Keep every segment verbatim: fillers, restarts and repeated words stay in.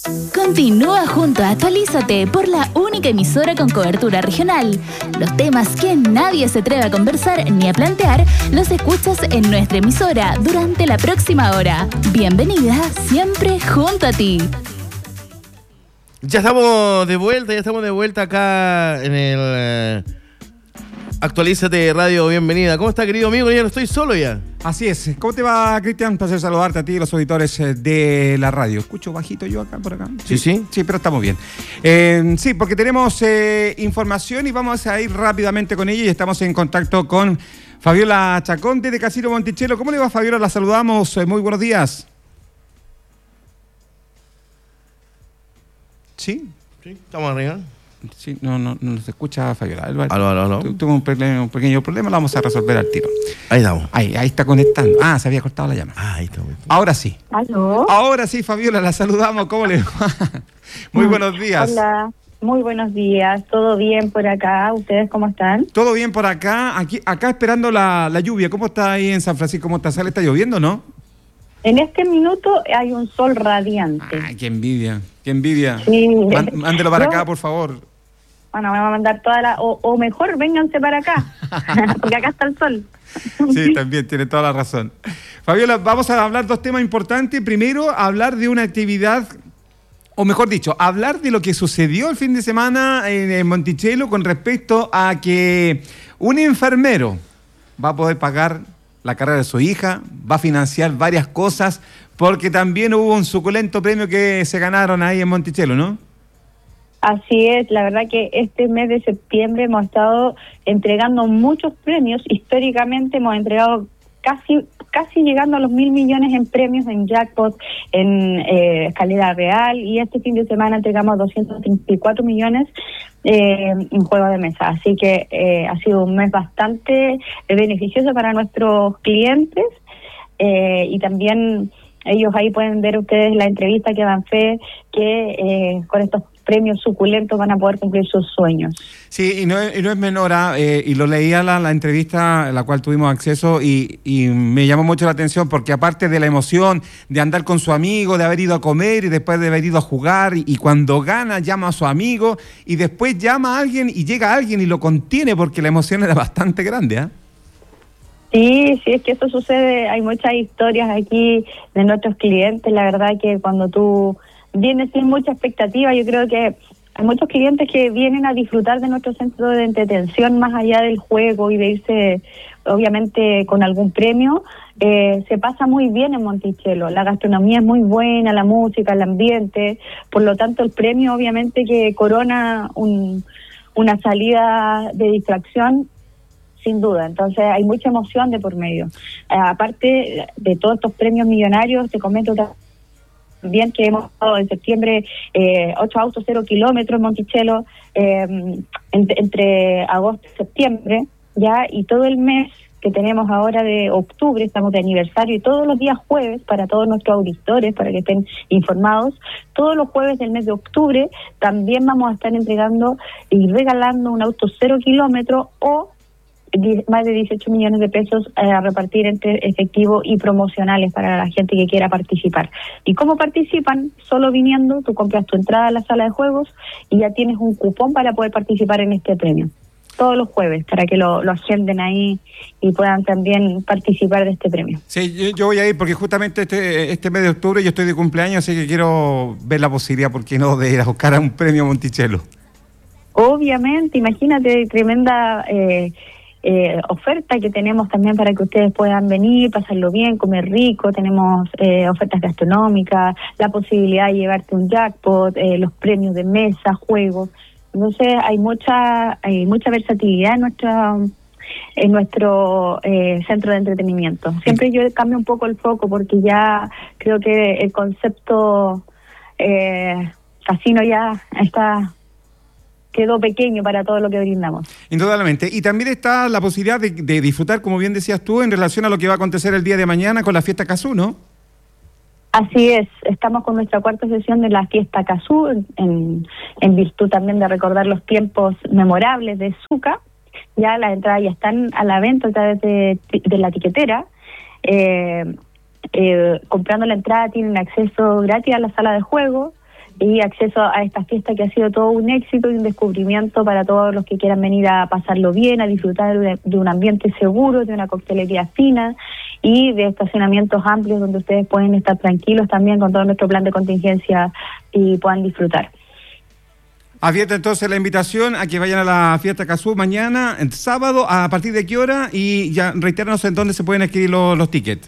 Continúa junto a Actualízate por la única emisora con cobertura regional. Los temas que nadie se atreve a conversar ni a plantear, los escuchas en nuestra emisora durante la próxima hora. Bienvenida siempre junto a ti. Ya estamos de vuelta, ya estamos de vuelta acá en el eh, Actualízate Radio. Bienvenida. ¿Cómo está, querido amigo? Ya no estoy solo ya. Así es. ¿Cómo te va, Cristian? Placer saludarte a ti y los auditores de la radio. ¿Escucho bajito yo acá, por acá? Sí, sí. Sí, pero estamos bien. Eh, sí, porque tenemos eh, información y vamos a ir rápidamente con ella y estamos en contacto con Fabiola Chacón de Casino Monticello. ¿Cómo le va, Fabiola? La saludamos. Eh, muy buenos días. ¿Sí? Sí, estamos arriba. Sí, no, no, no se escucha, Fabiola. Aló, aló, aló. Tu, tuvo un, pequeño, un pequeño problema, lo vamos a resolver al tiro. Ahí estamos. Ahí, ahí está conectando. Ah, se había cortado la llamada. Ah, ahí estamos. Ahora sí. ¿Aló? Ahora sí, Fabiola, la saludamos. ¿Cómo le va? Muy buenos días. Hola, muy buenos días. ¿Todo bien por acá? ¿Ustedes cómo están? Todo bien por acá. Aquí, acá esperando la, la lluvia. ¿Cómo está ahí en San Francisco? ¿Cómo está? ¿Sale? ¿Está lloviendo, no? En este minuto hay un sol radiante. Ay, qué envidia. Qué envidia. Sí. Mándelo para Yo, acá, por favor. Bueno, me va a mandar toda la... O, o mejor, vénganse para acá, porque acá está el sol. Sí, también tiene toda la razón. Fabiola, vamos a hablar dos temas importantes. Primero, hablar de una actividad, o mejor dicho, hablar de lo que sucedió el fin de semana en, en Monticello con respecto a que un enfermero va a poder pagar la carrera de su hija, va a financiar varias cosas, porque también hubo un suculento premio que se ganaron ahí en Monticello, ¿no? Así es, la verdad que este mes de septiembre hemos estado entregando muchos premios. Históricamente hemos entregado casi casi llegando a los mil millones en premios, en jackpot, en eh, escalera real, y este fin de semana entregamos doscientos treinta y cuatro millones eh, en juego de mesa. Así que eh, ha sido un mes bastante beneficioso para nuestros clientes eh, y también ellos ahí pueden ver ustedes la entrevista que dan fe que eh, con estos premios suculentos van a poder cumplir sus sueños. Sí, y no, y no es menor, eh, y lo leía la, la entrevista a la cual tuvimos acceso y, y me llamó mucho la atención porque aparte de la emoción de andar con su amigo, de haber ido a comer y después de haber ido a jugar y, y cuando gana llama a su amigo y después llama a alguien y llega alguien y lo contiene porque la emoción era bastante grande, ¿ah? ¿eh? Sí, sí, es que eso sucede, hay muchas historias aquí de nuestros clientes, la verdad que cuando tú vienes sin mucha expectativa, yo creo que hay muchos clientes que vienen a disfrutar de nuestro centro de entretención más allá del juego y de irse, obviamente, con algún premio. Eh, se pasa muy bien en Monticello, la gastronomía es muy buena, la música, el ambiente, por lo tanto el premio obviamente que corona un, una salida de distracción, sin duda. Entonces hay mucha emoción de por medio. Eh, aparte de todos estos premios millonarios, te comento también que hemos estado en septiembre eh, ocho autos, cero kilómetros en Monticello, eh, entre, entre agosto y septiembre, ya, y todo el mes que tenemos ahora de octubre, estamos de aniversario, y todos los días jueves, para todos nuestros auditores, para que estén informados, todos los jueves del mes de octubre también vamos a estar entregando y regalando un auto cero kilómetros o más de dieciocho millones de pesos eh, a repartir entre efectivo y promocionales para la gente que quiera participar. ¿Y cómo participan? Solo viniendo, tú compras tu entrada a la sala de juegos y ya tienes un cupón para poder participar en este premio. Todos los jueves, para que lo, lo agenden ahí y puedan también participar de este premio. Sí, yo, yo voy a ir porque justamente este, este mes de octubre yo estoy de cumpleaños, así que quiero ver la posibilidad, ¿por qué no?, de ir a buscar a un premio Monticello. Obviamente, imagínate, tremenda... Eh, Eh, oferta que tenemos también para que ustedes puedan venir, pasarlo bien, comer rico. Tenemos eh, ofertas gastronómicas, la posibilidad de llevarte un jackpot, eh, los premios de mesa, juegos. Entonces hay mucha hay mucha versatilidad en nuestra en nuestro eh, centro de entretenimiento. Siempre yo cambio un poco el foco porque ya creo que el concepto eh, casino ya está quedó pequeño para todo lo que brindamos. Indudablemente. Y también está la posibilidad de, de disfrutar, como bien decías tú, en relación a lo que va a acontecer el día de mañana con la fiesta Cazú, ¿no? Así es, estamos con nuestra cuarta sesión de la fiesta Cazú, en, en virtud también de recordar los tiempos memorables de Zucca. Ya las entradas ya están a la venta a través de, de la tiquetera. Eh, eh, comprando la entrada tienen acceso gratis a la sala de juego. y acceso a esta fiesta que ha sido todo un éxito y un descubrimiento para todos los que quieran venir a pasarlo bien, a disfrutar de, de un ambiente seguro, de una coctelería fina y de estacionamientos amplios donde ustedes pueden estar tranquilos también con todo nuestro plan de contingencia y puedan disfrutar. Abierta entonces la invitación a que vayan a la fiesta Cazú mañana, el sábado, ¿a partir de qué hora? Y ya reitérranos en dónde se pueden adquirir los, los tickets.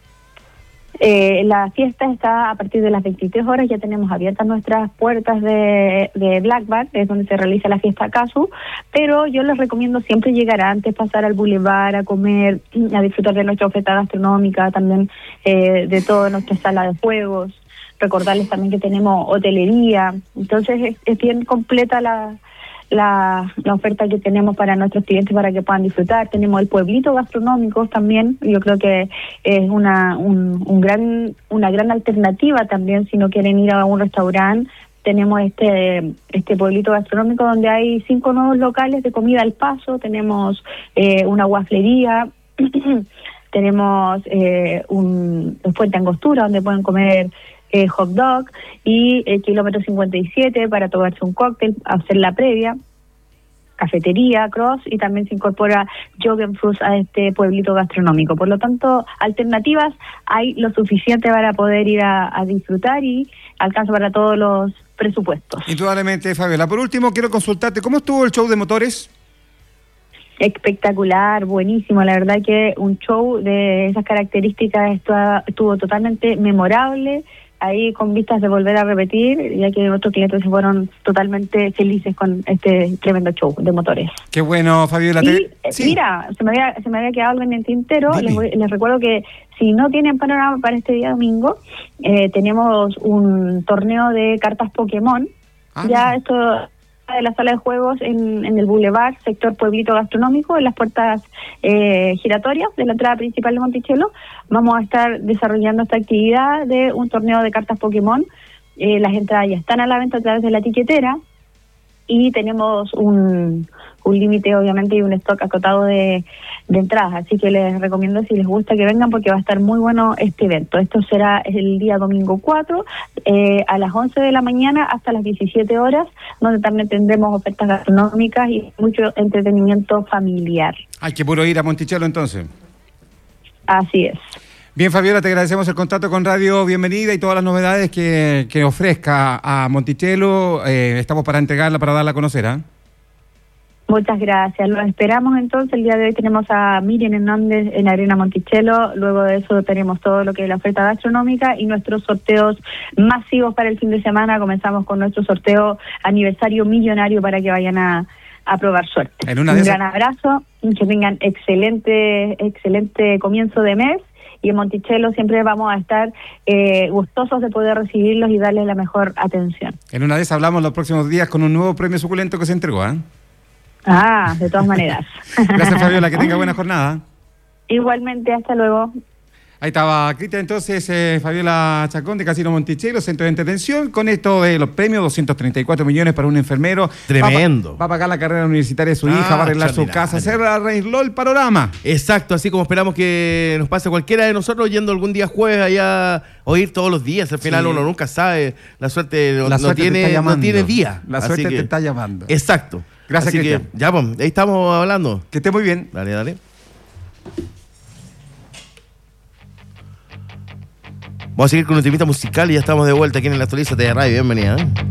Eh, la fiesta está a partir de las veintitrés horas, ya tenemos abiertas nuestras puertas de, de Black Bar, es donde se realiza la fiesta Casu, pero yo les recomiendo siempre llegar antes, pasar al boulevard, a comer, a disfrutar de nuestra oferta gastronómica, también eh, de toda nuestra sala de juegos, recordarles también que tenemos hotelería, entonces es, es bien completa la... La, la oferta que tenemos para nuestros clientes para que puedan disfrutar. Tenemos el pueblito gastronómico también, yo creo que es una un, un gran una gran alternativa también si no quieren ir a un restaurante. Tenemos este este pueblito gastronómico donde hay cinco nuevos locales de comida al paso, tenemos eh, una guaflería, tenemos eh, un fuente angostura donde pueden comer Eh, hot dog y el kilómetro cincuenta y siete para tomarse un cóctel, hacer la previa, cafetería, cross y también se incorpora Jogenfrus a este pueblito gastronómico. Por lo tanto, alternativas hay lo suficiente para poder ir a, a disfrutar y alcanza para todos los presupuestos. Indudablemente, Fabiola. Por último, quiero consultarte, ¿cómo estuvo el show de motores? Espectacular, buenísimo, la verdad que un show de esas características estuvo, estuvo totalmente memorable, ahí con vistas de volver a repetir, ya que otros clientes se fueron totalmente felices con este tremendo show de motores. Qué bueno, Fabiola. Y, te... sí. Mira, se me había se me había quedado algo en el tintero, les, voy, les recuerdo que si no tienen panorama para este día domingo, eh, tenemos un torneo de cartas Pokémon, ah, ya esto... de la sala de juegos en, en el Boulevard, sector Pueblito Gastronómico, en las puertas eh, giratorias de la entrada principal de Monticello. Vamos a estar desarrollando esta actividad de un torneo de cartas Pokémon. Eh, las entradas ya están a la venta a través de la tiquetera y tenemos un, un límite, obviamente, y un stock acotado de, de entradas. Así que les recomiendo, si les gusta, que vengan porque va a estar muy bueno este evento. Esto será el día domingo cuatro, eh, a las once de la mañana hasta las diecisiete horas, donde también tendremos ofertas gastronómicas y mucho entretenimiento familiar. Hay que puro ir a Monticello entonces. Así es. Bien, Fabiola, te agradecemos el contacto con Radio Bienvenida y todas las novedades que, que ofrezca a Monticello. Eh, estamos para entregarla, para darla a conocer, ¿eh? Muchas gracias. Los esperamos entonces. El día de hoy tenemos a Miriam Hernández en Arena Monticello. Luego de eso tenemos todo lo que es la oferta gastronómica y nuestros sorteos masivos para el fin de semana. Comenzamos con nuestro sorteo aniversario millonario para que vayan a, a probar suerte. En una Un de gran esas... abrazo. Que tengan excelente, excelente comienzo de mes. Y en Monticello siempre vamos a estar eh, gustosos de poder recibirlos y darles la mejor atención. En una de esas hablamos los próximos días con un nuevo premio suculento que se entregó, ¿eh? Ah, de todas maneras. Gracias, Fabiola, que tenga buena jornada. Igualmente, hasta luego. Ahí estaba Cristian, entonces, eh, Fabiola Chacón de Casino Monticello, Centro de Entretención, con esto de los premios, doscientos treinta y cuatro millones para un enfermero. Tremendo. Va, va a pagar la carrera universitaria de su Ah, hija, va a arreglar su casa, se arregló el panorama. Exacto, así como esperamos que nos pase cualquiera de nosotros yendo algún día jueves allá o ir todos los días. Al final sí. Uno nunca sabe, la suerte, no, la suerte no, tiene, no tiene día. La así suerte que, te está llamando. Exacto. Gracias, así Cristian. que, ya, pues, ahí estamos hablando. Que esté muy bien. Dale, dale. Vamos a seguir con un temita musical y ya estamos de vuelta aquí en la Actualízate de Radio. Bienvenida. ¿eh?